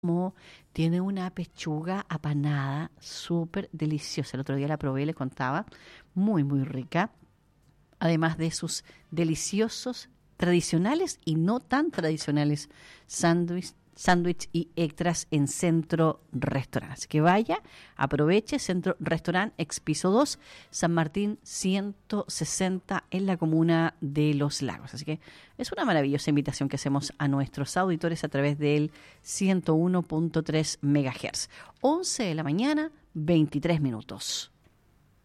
tiene una pechuga apanada súper deliciosa. El otro día la probé, le contaba, muy, muy rica. Además de sus deliciosos, tradicionales y no tan tradicionales sándwich y extras en Centro Restaurant. Así que vaya, aproveche Centro Restaurant, ex piso 2, San Martín 160 en la comuna de Los Lagos. Así que es una maravillosa invitación que hacemos a nuestros auditores a través del 101.3 MHz. 11 de la mañana, 23 minutos.